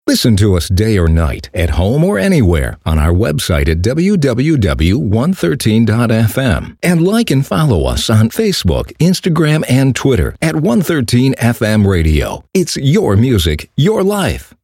Listen to us day or night, at home or anywhere, on our website at www.113.fm. And like and follow us on Facebook, Instagram, and Twitter at 113FM Radio. It's your music, your life.